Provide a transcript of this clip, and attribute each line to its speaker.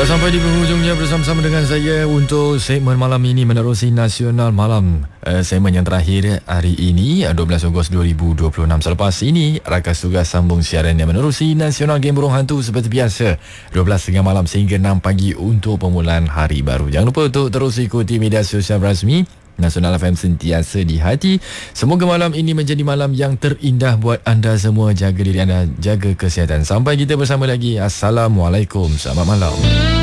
Speaker 1: Dah sampai di penghujungnya bersama-sama dengan saya untuk segmen malam ini menerusi Nasional Malam. Segmen yang terakhir hari ini 12 Ogos 2026. Selepas ini rakan tugas sambung siaran yang menerusi Nasional Game Burung Hantu seperti biasa 12.30 malam sehingga 6 pagi untuk permulaan hari baru. Jangan lupa untuk terus ikuti media sosial rasmi Nasional FM, sentiasa di hati. Semoga malam ini menjadi malam yang terindah buat anda semua. Jaga diri anda, jaga kesihatan. Sampai kita bersama lagi. Assalamualaikum. Selamat malam.